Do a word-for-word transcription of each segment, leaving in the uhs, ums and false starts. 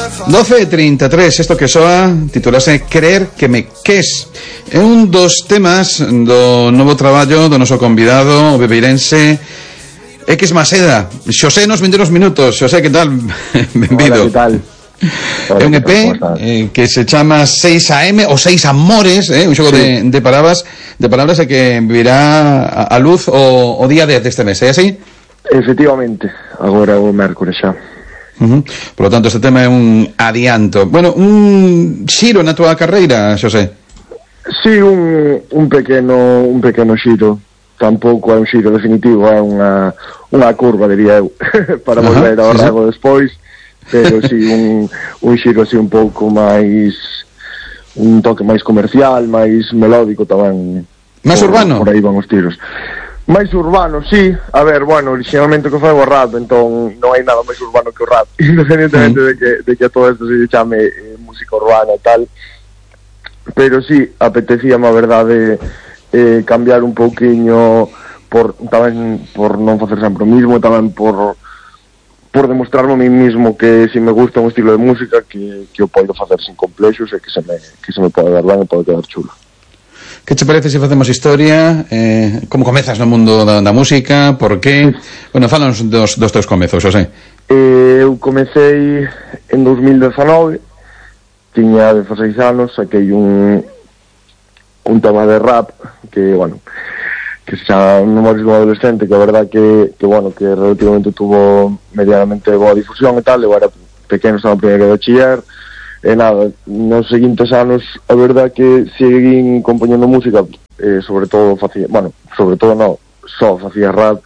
doce e trinta e tres, isto que soa titulase Querer que me ques. É un dos temas do novo traballo do noso convidado, o bebeirense X Maseda. Xosé nos vindeiros minutos. Xosé, que tal? Benvido. Hola, que tal? É un E P eh, que se chama seis A M ou seis Amores, eh, un xogo sí. de, de palabras de palabras e que virá a, a luz o, o día dez deste mes, é así? Efectivamente, agora o mércores xa. Uh-huh. Por lo tanto, este tema é un adianto. Bueno, un xiro na túa carreira, Xosé? Sí, un, un pequeno un pequeno xiro. Tampouco é un xiro definitivo, é unha, unha curva, diría eu, para uh-huh. volver ao sí, rego sí. despois, pero sí, un, un xiro así un pouco máis, un toque máis comercial, máis melódico tamén. Máis urbano? Por aí van os tiros. Máis urbano, sí. A ver, bueno, originalmente que foi o rap, entón non hai nada máis urbano que o rap, independentemente mm. de que, de que a todo isto se chame eh, música urbana e tal. Pero sí, apetecíame a verdade eh, cambiar un pouquiño por tamén por non facer sempre o mismo, tamén por por demostrarme a mí mismo que se me gusta un estilo de música que, que o podo facer sin complexos e que se me, que se me pode dar ben e pode quedar chulo. Que te parece se facemos historia? Eh, como comezas no mundo da, da música? Por qué? Bueno, falanos dos, dos teus comezos, Xosé. Eh, eu comecei en dos mil dezanove, tiña dezaseis anos, saquei un un tema de rap que, bueno, que se chama Memorias de un adolescente, que a verdad que, que bueno, que relativamente tuvo medianamente boa difusión e tal. Eu era pequeno, estaba en primeiro de bachiller. E nada, nos seguintes anos a verdad que seguín compoñendo música, eh, sobre todo facía, bueno, sobre todo non, só facía rap,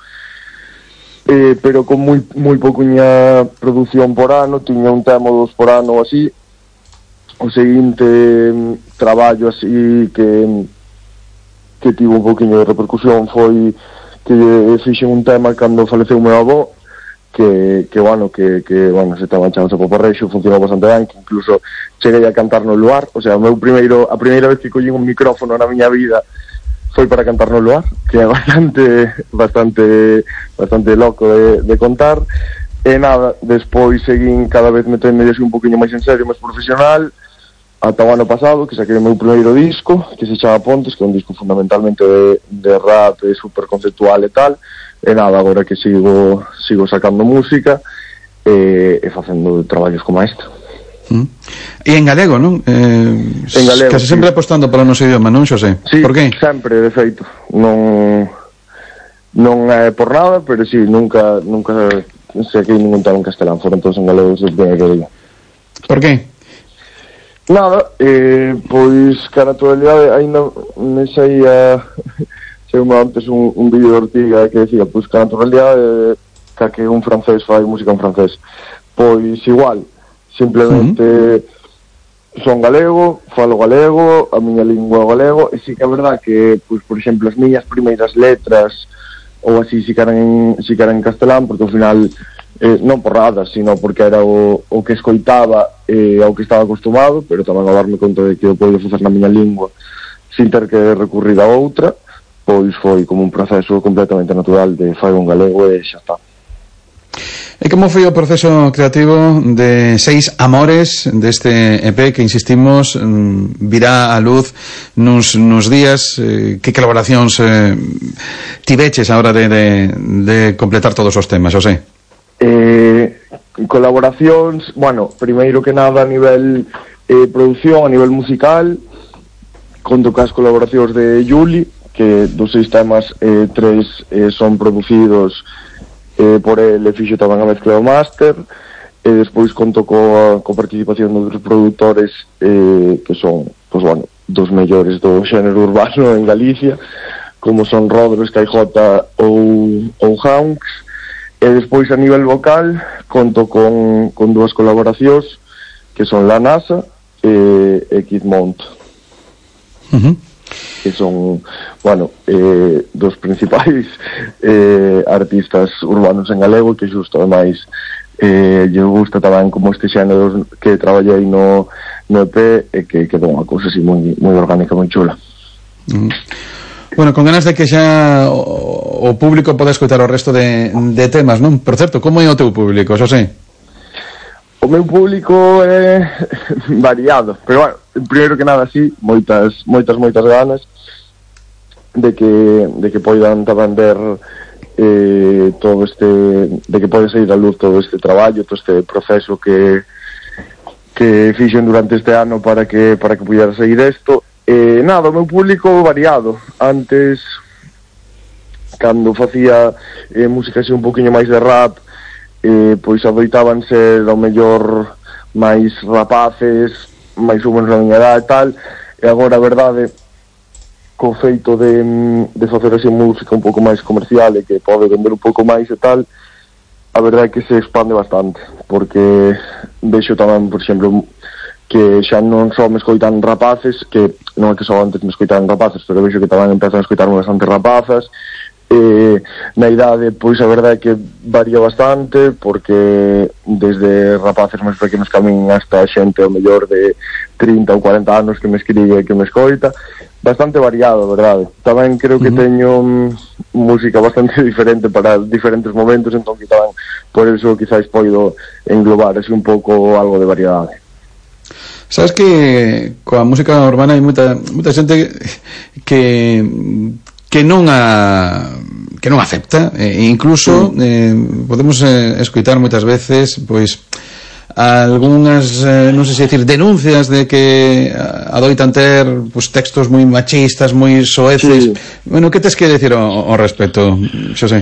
eh, pero con moi moi pouquiña produción por ano, tiña un tema dos por ano ou así. O seguinte traballo así que que tivo un pouquiño de repercusión foi que fixen un tema cando faleceu o meu avó, que, que bueno, que, que bueno, se estaba echando o poporreixo, funcionou bastante ben, que incluso cheguei a cantar no luar. O sea, o meu primeiro, a primeira vez que collín un micrófono na miña vida foi para cantar no luar, que é bastante bastante bastante loco de, de contar. E nada, despois seguín cada vez metendo un poquinho máis en serio, máis profesional, ata o ano pasado, que saquei o meu primeiro disco, que se chama Pontes, que é un disco fundamentalmente de, de rap, de super conceptual e tal. E nada, agora que sigo sigo sacando música e, e facendo traballos como este. Mm. E en galego, non? Eh, en galego, casi sí. sempre apostando polo noso idioma, non, Xosé? Sí, por qué? Sempre, de feito. Non non é por nada, pero sí, nunca nunca saquei ningún tema en castelán, foron todos en galego, se ten que diga. Por qué? Nada, eh, pois cara a actualidade ainda me saía Seume antes un, un vídeo de Ortiga que decía, pois que a naturalidade eh, que un francés fai música en francés. Pois igual, simplemente uh-huh. son galego, falo galego, a miña lingua é galego, e sí que é verdad que, pois, por exemplo, as miñas primeiras letras ou así si caran en, si caran en castelán, porque ao final eh, non por nada, sino porque era o, o que escoitaba e eh, ao que estaba acostumado, pero tamén a darme conta de que eu podo facer na miña lingua sin ter que recurrir a outra. Pois foi como un proceso completamente natural de fai un galego e xa está. E como foi o proceso creativo de Seis Amores deste E P que, insistimos, virá a luz nos, nos días? Eh, que colaboracións eh, tiveches a hora de, de, de completar todos os temas, Xosé? Eh, colaboracións, bueno, primeiro que nada a nivel eh, produción, a nivel musical, conto cas colaboracións de Juli, que dos seis temas eh, tres eh, son producidos eh, por ele, fixo tamén a mezcla do máster, e despois conto coa, coa participación de outros produtores eh, que son, pues, bueno, dos mellores do xénero urbano en Galicia, como son Rodro, Sky J ou, ou Hounks. E despois a nivel vocal conto con, con dúas colaboracións que son La NASA e, e Kid Mount. Uh-huh. Que son, bueno, eh, dos principais eh, artistas urbanos en galego, que xusto, ademais, eh, lle gusta tamén como este xénero que traballei no, no E P, e que quedou unha cousa así moi, moi orgánica, moi chula. Mm. Bueno, con ganas de que xa o, o público poda escoitar o resto de, de temas, non? Por certo, como é o teu público, Xosé? O meu público é variado, pero bueno, primeiro que nada sí, moitas, moitas, moitas ganas de que, de que poidan tamén ver eh, todo este, de que pode sair a luz todo este traballo, todo este proceso que que fixen durante este ano para que para que pudera sair isto. Eh, nada, o meu público variado. Antes, cando facía eh, música así un poquinho máis de rap, eh, pois adoitaban ser ao mellor máis rapaces, máis ou menos na miña edad e tal, e agora a verdade, co feito de, de facer así música un pouco máis comercial e que pode vender un pouco máis e tal, a verdade é que se expande bastante, porque vexo tamén, por exemplo, que xa non só me escoitan rapaces, que non é que só antes me escoitan rapaces, pero vexo que tamén empezan a escoitar bastante rapazas. Eh, na idade, pois a verdade é que varía bastante, porque desde rapaces máis pequenos que a min hasta xente ao mellor de trinta ou cuarenta anos que me escribe e que me escoita, bastante variado, verdade. Tamén creo que uh-huh. teño um, música bastante diferente para diferentes momentos, entón que tamén por eso quizáis poido englobar así un pouco algo de variedade. Sabes que coa música urbana hai moita moita xente que que non a que non acepta, e incluso sí. eh, podemos eh, escoitar moitas veces pois algunhas, eh, non sei se decir, denuncias de que adoitan ter pues, textos moi machistas, moi soeces. Sí. Bueno, que tes que decir ao, ao respecto, Xosé?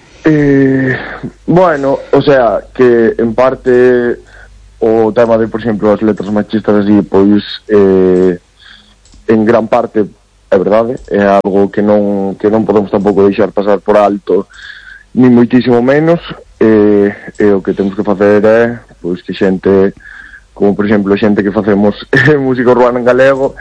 Eh, bueno, o sea, que en parte o tema de, por exemplo, as letras machistas así, pois eh, en gran parte é verdade, é algo que non que non podemos tampouco deixar pasar por alto, ni moitísimo menos, e, e o que temos que facer é pois que xente, como por exemplo xente que facemos música urbana en galego,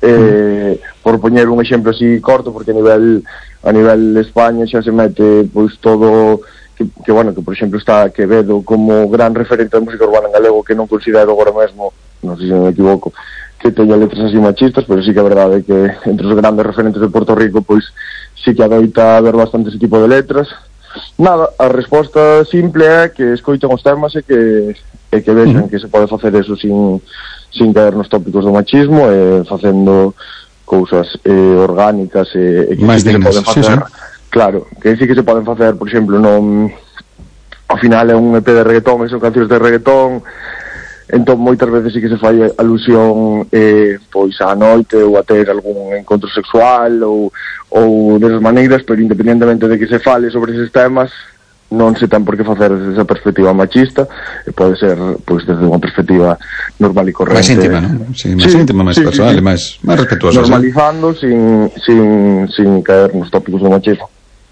eh, mm. por poñer un exemplo así corto, porque a nivel a nivel de España xa se mete pois todo que, que bueno, que por exemplo está Quevedo como gran referente da música urbana en galego, que non considero agora mesmo, non sei se me equivoco, que teña letras así machistas, pero sí que a verdade é que entre os grandes referentes de Puerto Rico pois sí que adoita haber bastante ese tipo de letras. Nada, a resposta simple é que escoiten os temas e que, e que vexan que se pode facer eso sin, sin caer nos tópicos do machismo e facendo cousas eh, orgánicas e, e que máis sí que dignas, se poden facer, sí, sí. Claro, que sí que se poden facer, por exemplo, non, ao final é un E P de reggaetón e son cancións de reggaetón. Entón moitas veces sí que se fai alusión eh, pois á noite ou a ter algún encontro sexual ou, ou desas maneiras, pero independentemente de que se fale sobre eses temas non se ten por que facer desde esa perspectiva machista, e pode ser pois desde unha perspectiva normal e corrente, máis íntima, non? Sí, máis sí, íntima, máis sí, personal sí, sí. e máis, máis respetuosa, normalizando ¿sí? sin, sin, sin caer nos tópicos do machismo.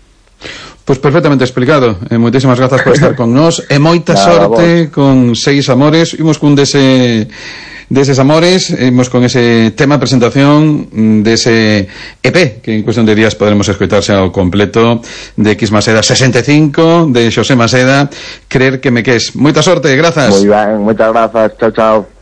Pois pues perfectamente explicado. Eh, moitísimas grazas por estar con nós e moita Nada, sorte vos. Con Seis Amores. Imos cun dese deses amores, imos con ese tema de presentación dese E P que en cuestión de días podremos escoitarse ao completo, de X Maseda sesenta e cinco, de Xosé Maseda, Creer que me ques. Moita sorte, grazas. Moi ben, moitas grazas. Chao, chao.